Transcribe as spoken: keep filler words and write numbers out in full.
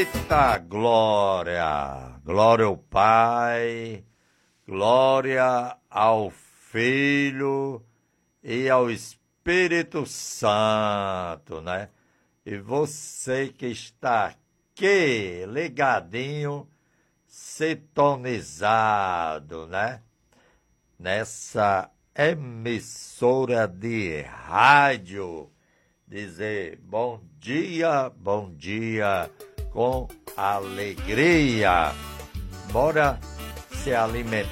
Eita glória, glória ao Pai, glória ao Filho e ao Espírito Santo, né? E você que está aqui, ligadinho, sintonizado, né? Nessa emissora de rádio, dizer bom dia, bom dia, com alegria. Bora se alimentar.